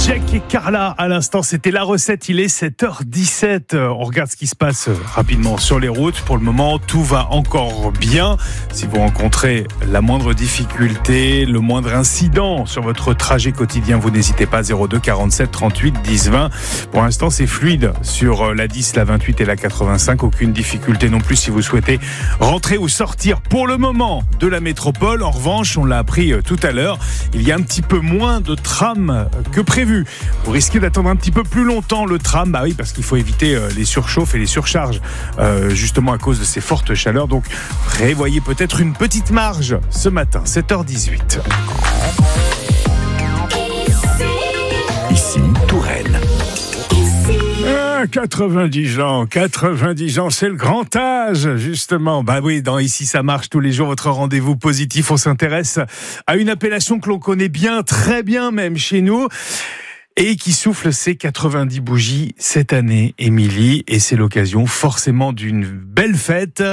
Jack et Carla, à l'instant, c'était la recette. Il est 7h17. On regarde ce qui se passe rapidement sur les routes. Pour le moment, tout va encore bien. Si vous rencontrez la moindre difficulté, le moindre incident sur votre trajet quotidien, vous n'hésitez pas. 02 47 38 10 20. Pour l'instant, c'est fluide sur la 10, la 28 et la 85. Aucune difficulté non plus si vous souhaitez rentrer ou sortir pour le moment de la métropole. En revanche, on l'a appris tout à l'heure, il y a un petit peu moins de trams que prévu. Vous risquez d'attendre un petit peu plus longtemps le tram, bah oui, parce qu'il faut éviter les surchauffes et les surcharges, justement à cause de ces fortes chaleurs. Donc prévoyez peut-être une petite marge ce matin, 7h18. Ici, Touraine. 90 ans, c'est le grand âge, justement. Bah oui, dans Ici ça marche tous les jours, votre rendez-vous positif. On s'intéresse à une appellation que l'on connaît bien, très bien même chez nous, et qui souffle ses 90 bougies cette année, Émilie. Et c'est l'occasion forcément d'une belle fête.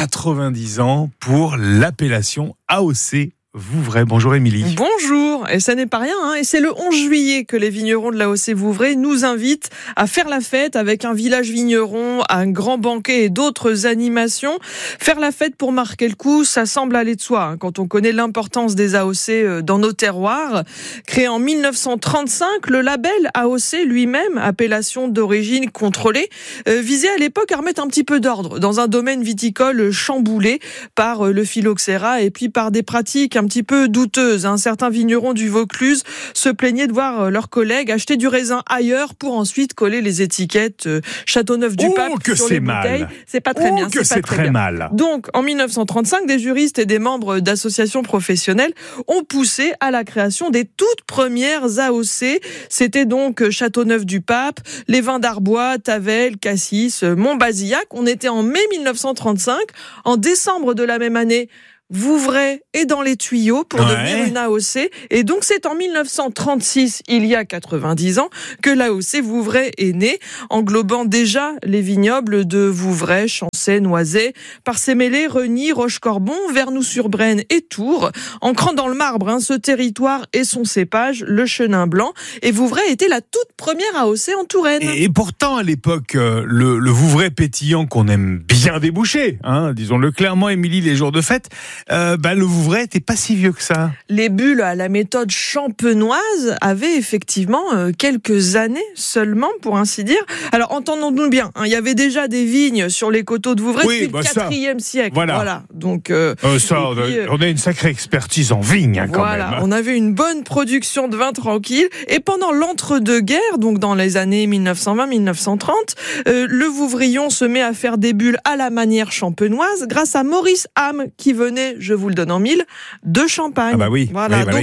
90 ans pour l'appellation AOC Vouvray. Bonjour Émilie. Bonjour, et ça n'est pas rien, hein. Et c'est le 11 juillet que les vignerons de l'AOC Vouvray nous invitent à faire la fête avec un village vigneron, un grand banquet et d'autres animations. Faire la fête pour marquer le coup, ça semble aller de soi, hein, quand on connaît l'importance des AOC dans nos terroirs. Créé en 1935, le label AOC lui-même, appellation d'origine contrôlée, visait à l'époque à remettre un petit peu d'ordre dans un domaine viticole chamboulé par le phylloxéra et puis par des pratiques un petit peu douteuse. Certains vignerons du Vaucluse se plaignaient de voir leurs collègues acheter du raisin ailleurs pour ensuite coller les étiquettes Châteauneuf-du-Pape sur les bouteilles. C'est pas très bien. C'est très mal. Donc, en 1935, des juristes et des membres d'associations professionnelles ont poussé à la création des toutes premières AOC. C'était donc Châteauneuf-du-Pape, les vins d'Arbois, Tavel, Cassis, Montbazillac. On était en mai 1935. En décembre de la même année, Vouvray est dans les tuyaux pour devenir une AOC. Et donc, c'est en 1936, il y a 90 ans, que l'AOC Vouvray est née, englobant déjà les vignobles de Vouvray, Chancey, Noisey, Parcé-Mêlé, Reny, Rochecorbon, Vernoux-sur-Brenne et Tours, ancrant dans le marbre ce territoire et son cépage, le chenin blanc. Et Vouvray était la toute première AOC en Touraine. Et pourtant, à l'époque, le Vouvray pétillant qu'on aime bien déboucher, disons-le clairement, Émilie, les jours de fête, le Vouvray n'était pas si vieux que ça. Les bulles à la méthode champenoise avaient effectivement quelques années seulement, pour ainsi dire. Alors, entendons-nous bien, il y avait déjà des vignes sur les coteaux de Vouvray depuis le 4e siècle. Voilà. Donc, on a une sacrée expertise en vigne, quand même. On avait une bonne production de vin tranquille. Et pendant l'entre-deux-guerres, donc dans les années 1920-1930, le Vouvrion se met à faire des bulles à la manière champenoise grâce à Maurice Ham, qui venait, je vous le donne en mille, de Champagne. Ah bah oui. Voilà. Donc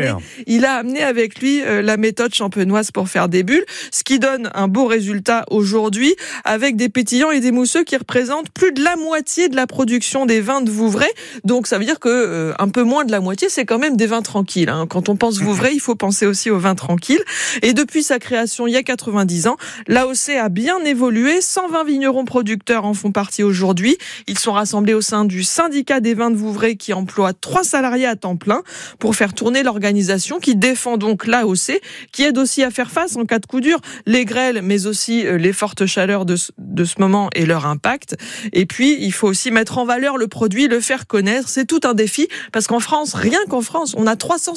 il a amené avec lui la méthode champenoise pour faire des bulles, ce qui donne un beau résultat aujourd'hui avec des pétillants et des mousseux qui représentent plus de la moitié de la production des vins de Vouvray. Donc ça veut dire que un peu moins de la moitié, c'est quand même des vins tranquilles. Quand on pense Vouvray, il faut penser aussi aux vins tranquilles. Et depuis sa création il y a 90 ans, l'AOC a bien évolué. 120 vignerons producteurs en font partie aujourd'hui. Ils sont rassemblés au sein du syndicat des vins de Vouvray qui emploie 3 salariés à temps plein pour faire tourner l'organisation qui défend donc l'AOC, qui aide aussi à faire face en cas de coup dur, les grêles, mais aussi les fortes chaleurs de ce moment et leur impact. Et puis, il faut aussi mettre en valeur le produit, le faire connaître. C'est tout un défi parce qu'en France, rien qu'en France, on a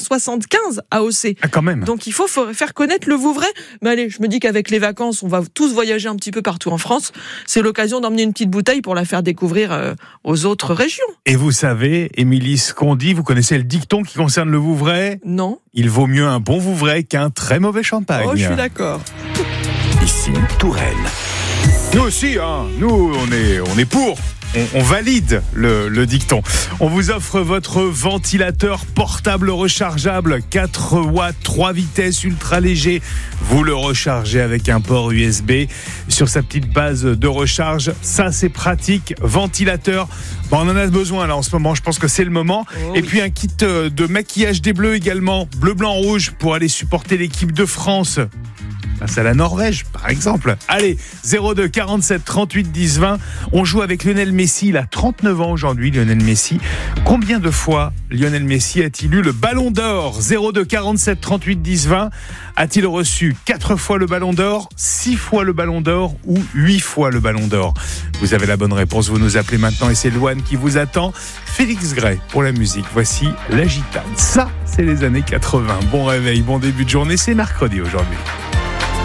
375 AOC. Ah, quand même. Donc, il faut faire connaître le Vouvray. Mais allez, je me dis qu'avec les vacances, on va tous voyager un petit peu partout en France. C'est l'occasion d'emmener une petite bouteille pour la faire découvrir aux autres régions. Et vous savez, Émilie, ce qu'on dit, vous connaissez le dicton qui concerne le Vouvray ? Non. Il vaut mieux un bon Vouvray qu'un très mauvais champagne. Oh, je suis d'accord. Ici, Touraine. Nous aussi, nous, on est pour. On valide le dicton. On vous offre votre ventilateur portable rechargeable 4 watts, 3 vitesses, ultra léger. Vous le rechargez avec un port USB sur sa petite base de recharge. Ça, c'est pratique. Ventilateur, on en a besoin là en ce moment. Je pense que c'est le moment. Et puis un kit de maquillage des Bleus également. Bleu, blanc, rouge pour aller supporter l'équipe de France face à la Norvège, par exemple. Allez, 02 47 38 10 20. On joue avec Lionel Messi. Il a 39 ans aujourd'hui, Lionel Messi. Combien de fois Lionel Messi a-t-il eu le Ballon d'Or ? 02 47 38 10 20. A-t-il reçu 4 fois le Ballon d'Or, 6 fois le Ballon d'Or ou 8 fois le Ballon d'Or ? Vous avez la bonne réponse. Vous nous appelez maintenant et c'est Loane qui vous attend. Félix Gray pour la musique. Voici La Gitane. Ça, c'est les années 80. Bon réveil, bon début de journée. C'est mercredi aujourd'hui.